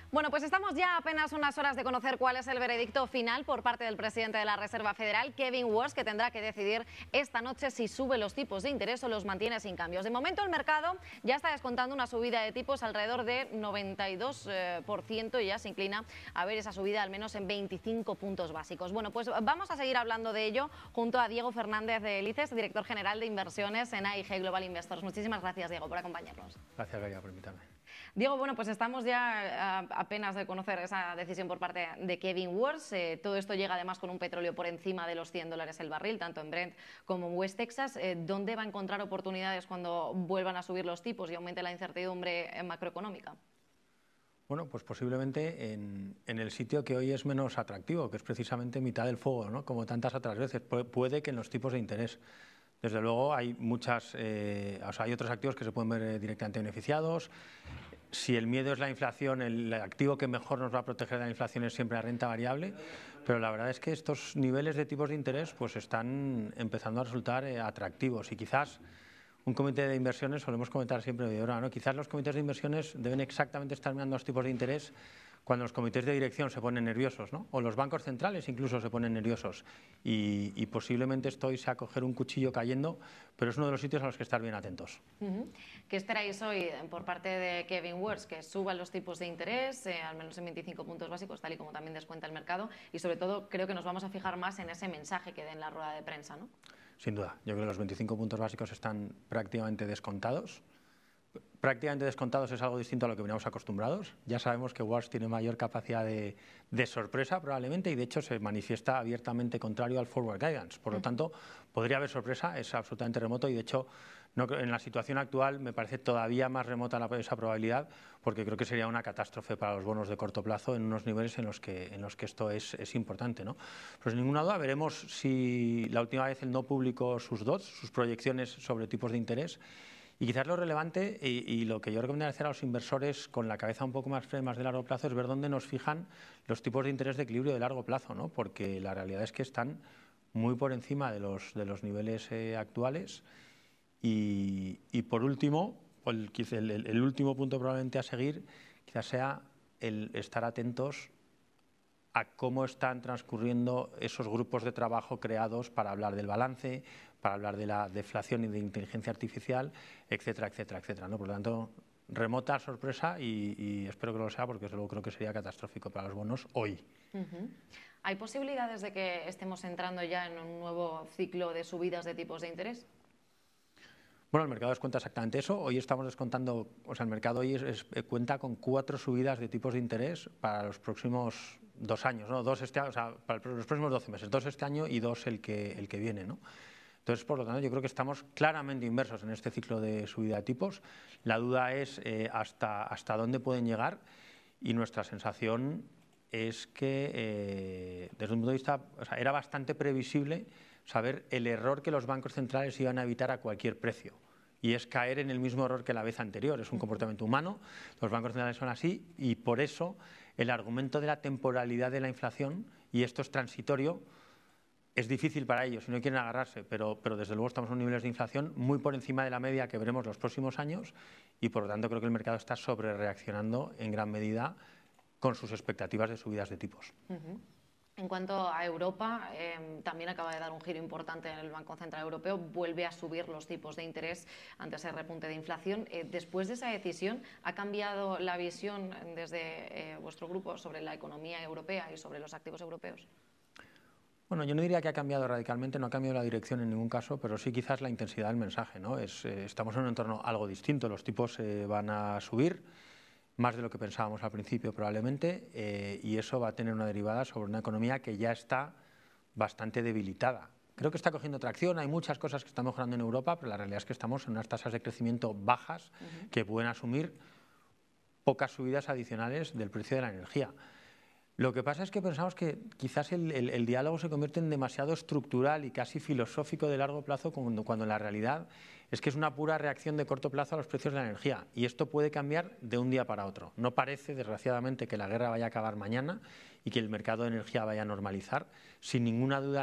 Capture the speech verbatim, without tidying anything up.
Bueno, pues estamos ya a apenas unas horas de conocer cuál es el veredicto final por parte del presidente de la Reserva Federal, Kevin Warsh, que tendrá que decidir esta noche si sube los tipos de interés o los mantiene sin cambios. De momento el mercado ya está descontando una subida de tipos alrededor de noventa y dos por ciento y ya se inclina a ver esa subida al menos en veinticinco puntos básicos. Bueno, pues vamos a seguir hablando de ello junto a Diego Fernández de Lices, director general de inversiones en A I G Global Investors. Muchísimas gracias, Diego, por acompañarnos. Gracias, Bea, por invitarme. Diego, bueno, pues estamos ya apenas de conocer esa decisión por parte de Kevin Warsh. Eh, todo esto llega además con un petróleo por encima de los cien dólares el barril, tanto en Brent como en West Texas. Eh, ¿Dónde va a encontrar oportunidades cuando vuelvan a subir los tipos y aumente la incertidumbre macroeconómica? Bueno, pues posiblemente en, en el sitio que hoy es menos atractivo, que es precisamente mitad del fuego, ¿no? Como tantas otras veces. Pu- puede que en los tipos de interés. Desde luego hay muchas, eh, o sea, hay otros activos que se pueden ver eh, directamente beneficiados. Si el miedo es la inflación, el activo que mejor nos va a proteger de la inflación es siempre la renta variable, pero la verdad es que estos niveles de tipos de interés pues están empezando a resultar eh, atractivos y quizás un comité de inversiones, solemos comentar siempre de ahora, ¿no? Quizás los comités de inversiones deben exactamente estar mirando los tipos de interés cuando los comités de dirección se ponen nerviosos, ¿no? O los bancos centrales incluso se ponen nerviosos y, y posiblemente esto hoy sea coger un cuchillo cayendo, pero es uno de los sitios a los que estar bien atentos. Uh-huh. ¿Qué esperáis hoy por parte de Kevin Warsh? Que suban los tipos de interés, eh, al menos en veinticinco puntos básicos, tal y como también descuenta el mercado, y sobre todo creo que nos vamos a fijar más en ese mensaje que dé en la rueda de prensa, ¿no? Sin duda, yo creo que los veinticinco puntos básicos están prácticamente descontados. Prácticamente descontados es algo distinto a lo que veníamos acostumbrados. Ya sabemos que Warsh tiene mayor capacidad de, de sorpresa probablemente y de hecho se manifiesta abiertamente contrario al forward guidance. Por lo tanto, podría haber sorpresa, es absolutamente remoto y de hecho no, en la situación actual me parece todavía más remota la, esa probabilidad porque creo que sería una catástrofe para los bonos de corto plazo en unos niveles en los que, en los que esto es, es importante, ¿no? Pues sin ninguna duda veremos si la última vez el no publicó sus D O Ts, sus proyecciones sobre tipos de interés. Y quizás lo relevante y, y lo que yo recomendaría hacer a los inversores con la cabeza un poco más fría, más de largo plazo, es ver dónde nos fijan los tipos de interés de equilibrio de largo plazo, ¿no? Porque la realidad es que están muy por encima de los, de los niveles eh, actuales. Y, y por último, el, el, el último punto probablemente a seguir quizás sea el estar atentos a cómo están transcurriendo esos grupos de trabajo creados para hablar del balance, para hablar de la deflación y de inteligencia artificial, etcétera, etcétera, etcétera, ¿no? Por lo tanto, remota sorpresa y, y espero que lo sea porque desde luego creo que sería catastrófico para los bonos hoy. Uh-huh. ¿Hay posibilidades de que estemos entrando ya en un nuevo ciclo de subidas de tipos de interés? Bueno, el mercado descuenta exactamente eso. Hoy estamos descontando, o sea, el mercado hoy es, es, cuenta con cuatro subidas de tipos de interés para los próximos dos años, ¿no? Dos este año, o sea, para los próximos doce meses, dos este año y dos el que, el que viene, ¿no? Entonces, por lo tanto, yo creo que estamos claramente inmersos en este ciclo de subida de tipos. La duda es eh, hasta, hasta dónde pueden llegar y nuestra sensación es que, eh, desde un punto de vista, o sea, era bastante previsible saber el error que los bancos centrales iban a evitar a cualquier precio. Y es caer en el mismo error que la vez anterior. Es un comportamiento humano, los bancos centrales son así y por eso el argumento de la temporalidad de la inflación, y esto es transitorio, es difícil para ellos si no quieren agarrarse, pero, pero desde luego estamos en niveles de inflación muy por encima de la media que veremos los próximos años y por lo tanto creo que el mercado está sobre reaccionando en gran medida con sus expectativas de subidas de tipos. Uh-huh. En cuanto a Europa, eh, también acaba de dar un giro importante en el Banco Central Europeo, vuelve a subir los tipos de interés ante ese repunte de inflación. Eh, después de esa decisión, ¿ha cambiado la visión desde eh, vuestro grupo sobre la economía europea y sobre los activos europeos? Bueno, yo no diría que ha cambiado radicalmente, no ha cambiado la dirección en ningún caso, pero sí quizás la intensidad del mensaje, ¿no? Es, eh, estamos en un entorno algo distinto, los tipos eh, van a subir, más de lo que pensábamos al principio probablemente, eh, y eso va a tener una derivada sobre una economía que ya está bastante debilitada. Creo que está cogiendo tracción, hay muchas cosas que están mejorando en Europa, pero la realidad es que estamos en unas tasas de crecimiento bajas uh-huh. que pueden asumir pocas subidas adicionales del precio de la energía. Lo que pasa es que pensamos que quizás el, el, el diálogo se convierte en demasiado estructural y casi filosófico de largo plazo cuando, cuando la realidad es que es una pura reacción de corto plazo a los precios de la energía y esto puede cambiar de un día para otro. No parece, desgraciadamente, que la guerra vaya a acabar mañana y que el mercado de energía vaya a normalizar. Sin ninguna duda